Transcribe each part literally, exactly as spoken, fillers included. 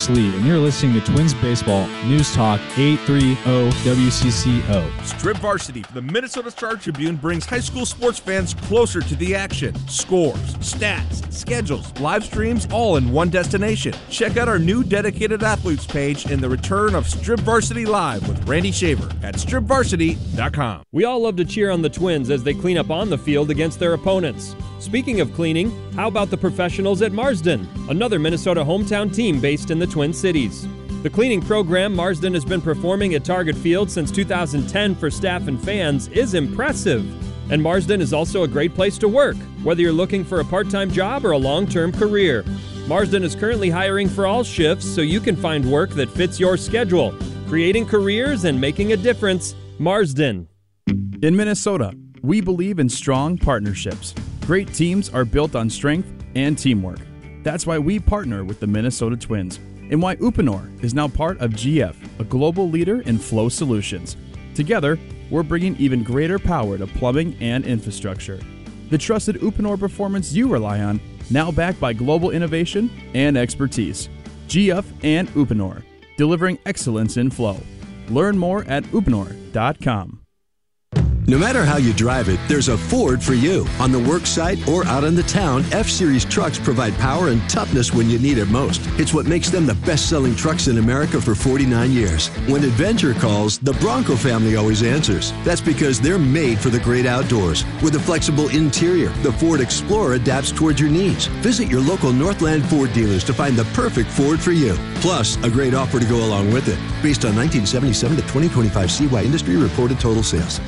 Alex Lee, and you're listening to Twins Baseball News Talk eight thirty W C C O. Strip Varsity for the Minnesota Star Tribune brings high school sports fans closer to the action. Scores, stats, schedules, live streams, all in one destination. Check out our new dedicated athletes page and the return of Strip Varsity Live with Randy Shaver at strip varsity dot com. We all love to cheer on the Twins as they clean up on the field against their opponents. Speaking of cleaning, how about the professionals at Marsden, another Minnesota hometown team based in the Twin Cities? The cleaning program Marsden has been performing at Target Field since two thousand ten for staff and fans is impressive. And Marsden is also a great place to work, whether you're looking for a part-time job or a long-term career. Marsden is currently hiring for all shifts so you can find work that fits your schedule. Creating careers and making a difference. Marsden. In Minnesota, we believe in strong partnerships. Great teams are built on strength and teamwork. That's why we partner with the Minnesota Twins, and why Uponor is now part of G F, a global leader in flow solutions. Together, we're bringing even greater power to plumbing and infrastructure. The trusted Uponor performance you rely on, now backed by global innovation and expertise. G F and Uponor, delivering excellence in flow. Learn more at uponor dot com. No matter how you drive it, there's a Ford for you. On the work site or out in the town, F-Series trucks provide power and toughness when you need it most. It's what makes them the best-selling trucks in America for forty-nine years. When adventure calls, the Bronco family always answers. That's because they're made for the great outdoors. With a flexible interior, the Ford Explorer adapts towards your needs. Visit your local Northland Ford dealers to find the perfect Ford for you. Plus, a great offer to go along with it. Based on nineteen seventy-seven to twenty twenty-five C Y industry reported total sales.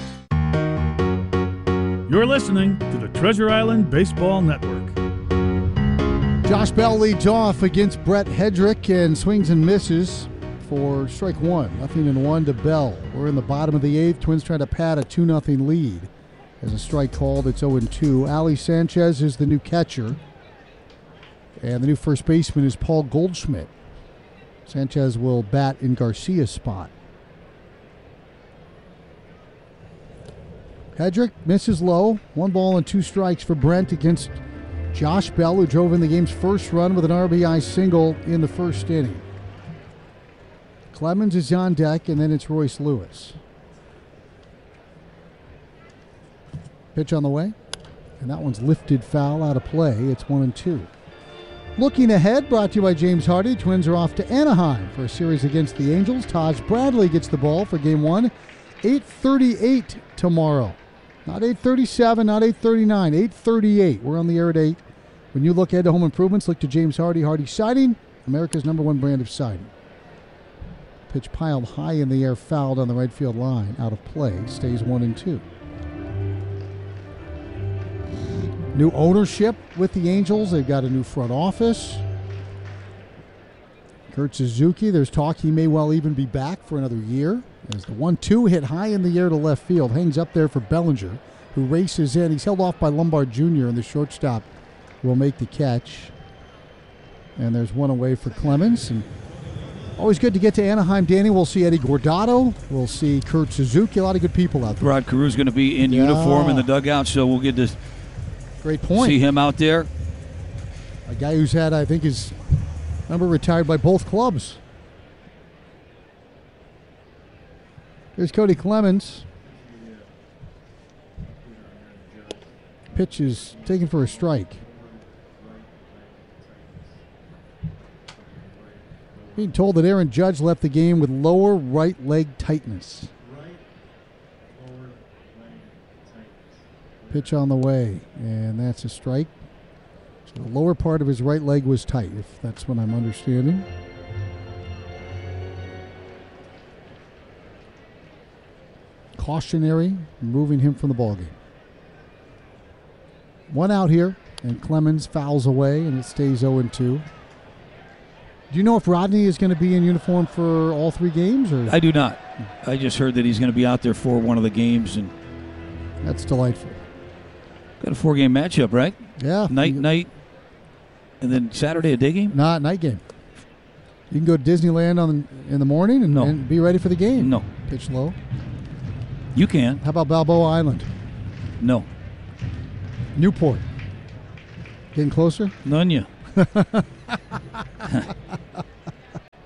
You're listening to the Treasure Island Baseball Network. Josh Bell leads off against Brett Hedrick and swings and misses for strike one. Nothing in one to Bell. We're in the bottom of the eighth. Twins trying to pad a two nothing lead. As a strike called, it's oh and two. Ali Sanchez is the new catcher. And the new first baseman is Paul Goldschmidt. Sanchez will bat in Garcia's spot. Hedrick misses low. One ball and two strikes for Brent against Josh Bell, who drove in the game's first run with an R B I single in the first inning. Clemens is on deck, and then it's Royce Lewis. Pitch on the way, and that one's lifted foul out of play. It's one and two. Looking ahead, brought to you by James Hardy. Twins are off to Anaheim for a series against the Angels. Taj Bradley gets the ball for game one. eight thirty-eight tomorrow. Not eight thirty-seven, not eight thirty-nine, eight thirty-eight. We're on the air at eight. When you look ahead to home improvements, look to James Hardy. Hardy Siding, America's number one brand of siding. Pitch piled high in the air, fouled on the right field line. Out of play, stays one and two. New ownership with the Angels. They've got a new front office. Kurt Suzuki, there's talk he may well even be back for another year. As the one two hit high in the air to left field, hangs up there for Bellinger, who races in. He's held off by Lombard Junior, and the shortstop will make the catch. And there's one away for Clemens. And always good to get to Anaheim, Danny. We'll see Eddie Guardado. We'll see Kurt Suzuki. A lot of good people out there. Rod Carew's going to be in yeah. uniform in the dugout, so we'll get to Great point. see him out there. A guy who's had, I think, his number retired by both clubs. Here's Cody Clemens. Pitch is taken for a strike. Being told that Aaron Judge left the game with lower right leg tightness. Pitch on the way, and that's a strike. So the lower part of his right leg was tight, if that's what I'm understanding. Cautionary, moving him from the ballgame. One out here, and Clemens fouls away, and it stays oh and two. Do you know if Rodney is going to be in uniform for all three games? Or? I do not. I just heard that he's going to be out there for one of the games, and that's delightful. Got a four-game matchup, right? Yeah. Night, night, and then Saturday a day game? Not night game. You can go to Disneyland on in the morning and, no. and be ready for the game. No. Pitch low. You can. How about Balboa Island? No. Newport. Getting closer? None ya.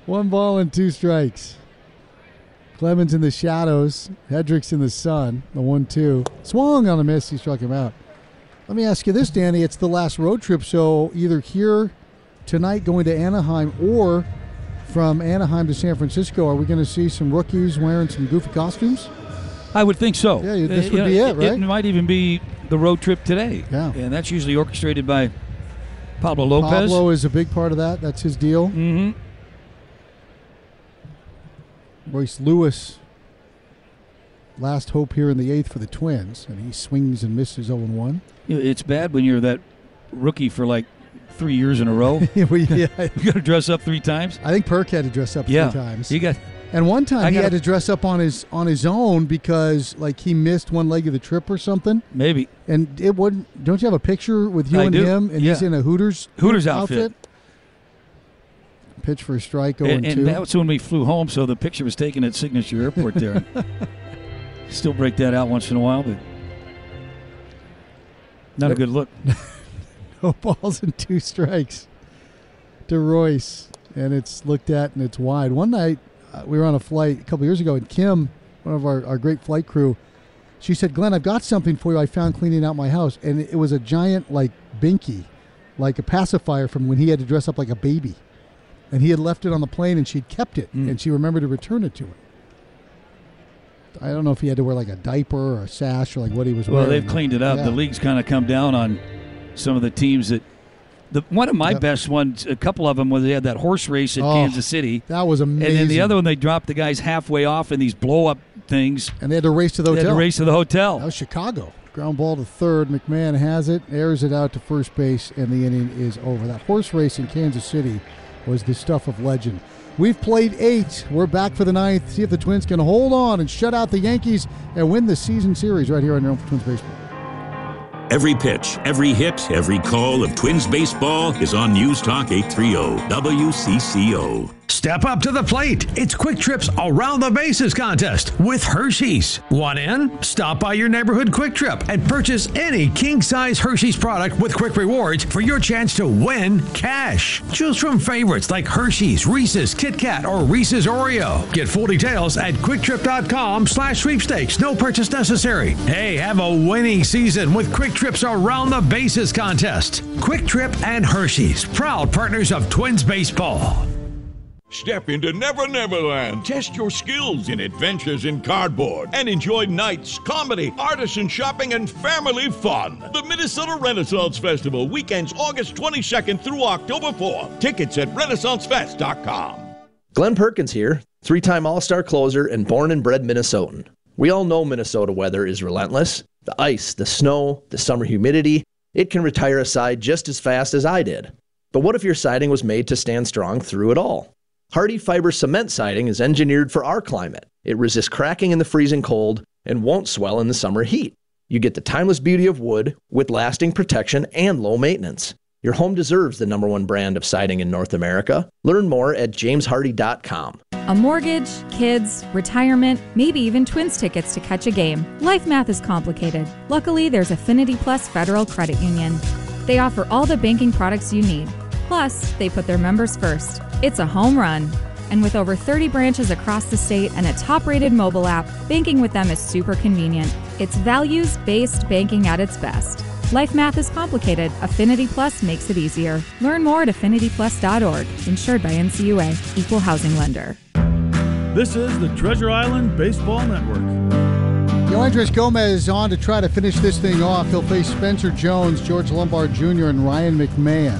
One ball and two strikes. Clemens in the shadows. Hedricks in the sun. The one two. Swung on a miss. He struck him out. Let me ask you this, Danny. It's the last road trip, so either here tonight going to Anaheim or from Anaheim to San Francisco, are we going to see some rookies wearing some goofy costumes? I would think so. Yeah, this Uh, would you know, be it, right? It might even be the road trip today. Yeah. And that's usually orchestrated by Pablo Lopez. Pablo is a big part of that. That's his deal. Mm-hmm. Royce Lewis, last hope here in the eighth for the Twins, and he swings and misses oh and one. You know, it's bad when you're that rookie for like three years in a row. we, yeah. You got to dress up three times. I think Perk had to dress up yeah. three times. You got. And one time I he gotta, had to dress up on his on his own because like he missed one leg of the trip or something. Maybe. And it wouldn't. Don't you have a picture with you I and do. him? And yeah. he's in a Hooters Hooters outfit. outfit. Pitch for a strike, oh and, and and two. that was when we flew home, so the picture was taken at Signature Airport there. Still break that out once in a while, but not a good look. No balls and two strikes to Royce, and it's looked at and it's wide. One night uh, we were on a flight a couple years ago, and Kim, one of our, our great flight crew, she said, "Glenn, I've got something for you I found cleaning out my house," and it was a giant like binky, like a pacifier from when he had to dress up like a baby. And he had left it on the plane, and she'd kept it, mm. and she remembered to return it to him. I don't know if he had to wear like a diaper or a sash or like what he was well, wearing. Well, they've cleaned it up. Yeah. The league's kind of come down on some of the teams that. The one of my yep. best ones, a couple of them, was they had that horse race at oh, Kansas City. That was amazing. And then the other one, they dropped the guys halfway off in these blow-up things. And they had to race to the they hotel. They had to race to the hotel. That was Chicago. Ground ball to third. McMahon has it, airs it out to first base, and the inning is over. That horse race in Kansas City was the stuff of legend. We've played eight. We're back for the ninth. See if the Twins can hold on and shut out the Yankees and win the season series right here on your home for Twins Baseball. Every pitch, every hit, every call of Twins baseball is on News Talk eight thirty W C C O. Step up to the plate. It's Quick Trip's Around the Bases contest with Hershey's. Want in? Stop by your neighborhood Quick Trip and purchase any king-size Hershey's product with Quick Rewards for your chance to win cash. Choose from favorites like Hershey's, Reese's, Kit Kat, or Reese's Oreo. Get full details at quicktrip.com slash sweepstakes. No purchase necessary. Hey, have a winning season with Quick Trip's Around the Bases contest. Quick Trip and Hershey's, proud partners of Twins baseball. Step into Never Never Land. Test your skills in adventures in cardboard and enjoy nights, comedy, artisan shopping, and family fun. The Minnesota Renaissance Festival, weekends August twenty-second through October fourth. Tickets at renaissance fest dot com. Glenn Perkins here, three-time All-Star closer and born and bred Minnesotan. We all know Minnesota weather is relentless. The ice, the snow, the summer humidity, it can retire a side just as fast as I did. But what if your siding was made to stand strong through it all? Hardy Fiber Cement Siding is engineered for our climate. It resists cracking in the freezing cold and won't swell in the summer heat. You get the timeless beauty of wood with lasting protection and low maintenance. Your home deserves the number one brand of siding in North America. Learn more at james hardy dot com. A mortgage, kids, retirement, maybe even Twins tickets to catch a game. Life math is complicated. Luckily, there's Affinity Plus Federal Credit Union. They offer all the banking products you need. Plus, they put their members first. It's a home run. And with over thirty branches across the state and a top-rated mobile app, banking with them is super convenient. It's values-based banking at its best. Life math is complicated. Affinity Plus makes it easier. Learn more at affinity plus dot org. Insured by N C U A. Equal housing lender. This is the Treasure Island Baseball Network. Yoendris Gomez on to try to finish this thing off. He'll face Spencer Jones, George Lombard Junior, and Ryan McMahon.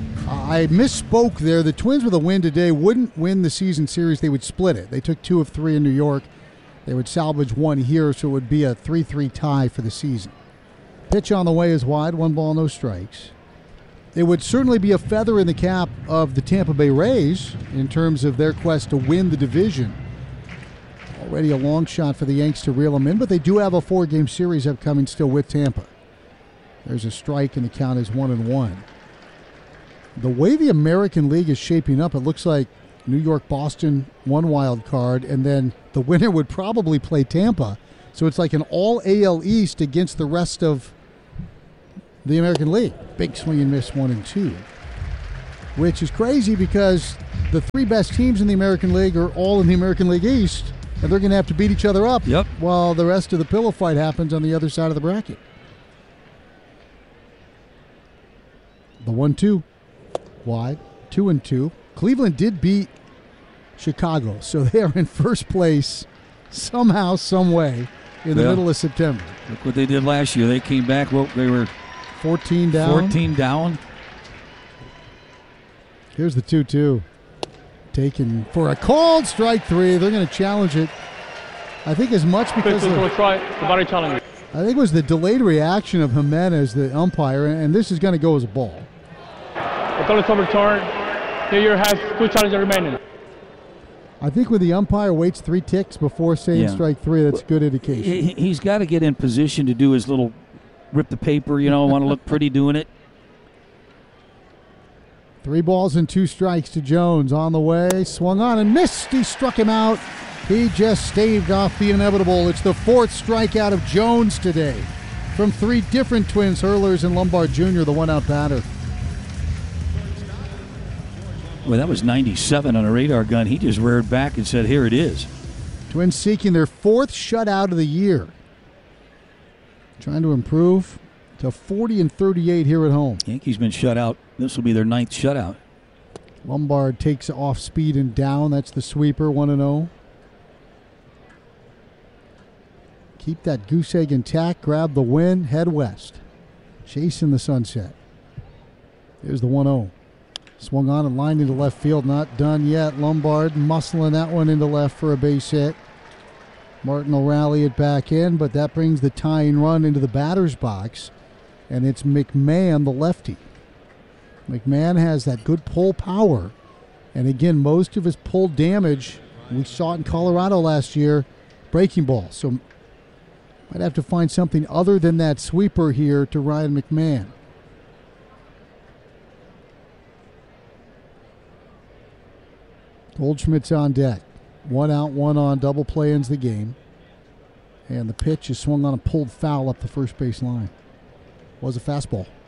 I misspoke there. The Twins with a win today wouldn't win the season series. They would split it. They took two of three in New York. They would salvage one here, so it would be a three three tie for the season. Pitch on the way is wide. One ball, no strikes. It would certainly be a feather in the cap of the Tampa Bay Rays in terms of their quest to win the division. Already a long shot for the Yanks to reel them in, but they do have a four-game series upcoming still with Tampa. There's a strike, and the count is one and one. The way the American League is shaping up, it looks like New York, Boston, one wild card, and then the winner would probably play Tampa. So it's like an all A L East against the rest of the American League. Big swing and miss, one and two. which is crazy because the three best teams in the American League are all in the American League East, and they're going to have to beat each other up yep. while the rest of the pillow fight happens on the other side of the bracket. The one two. Wide. Two and two. Cleveland did beat Chicago, so they are in first place somehow, some way in the yeah. middle of September. Look what they did last year. They came back. Well, they were fourteen down. fourteen down. Here's the two two. Taken for a called strike three. They're going to challenge it. I think as much because of, try the body challenge. I think it was the delayed reaction of Jimenez, the umpire, and this is going to go as a ball. The call is overturned. Player has two challenges remaining. I think when the umpire waits three ticks before saying Yeah. strike three, that's a good indication. He, he's got to get in position to do his little rip the paper, you know, want to look pretty doing it. Three balls and two strikes to Jones on the way. Swung on and missed. He struck him out. He just staved off the inevitable. It's the fourth strikeout of Jones today from three different Twins, Hurlers and Lombard Junior, the one-out batter. Well, that was ninety-seven on a radar gun. He just reared back and said, here it is. Twins seeking their fourth shutout of the year. Trying to improve to forty and thirty-eight here at home. Yankees been shut out. This will be their ninth shutout. Lombard takes off speed and down. That's the sweeper, one and oh. Keep that goose egg intact. Grab the win. Head west. Chasing the sunset. There's the one oh. Swung on and lined into left field. Not done yet. Lombard muscling that one into left for a base hit. Martin will rally it back in, but that brings the tying run into the batter's box, and it's McMahon, the lefty. McMahon has that good pull power, and again, most of his pull damage, we saw it in Colorado last year, breaking ball. So might have to find something other than that sweeper here to Ryan McMahon. Goldschmidt's on deck. One out, one on. Double play ends the game. And the pitch is swung on and pulled foul up the first base line. Was a fastball.